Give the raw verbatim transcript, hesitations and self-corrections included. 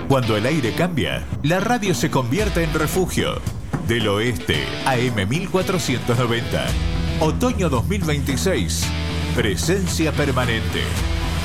Cuando el aire cambia, la radio se convierte en refugio. Del Oeste, A M mil cuatrocientos noventa. Otoño dos mil veintiséis. Presencia permanente.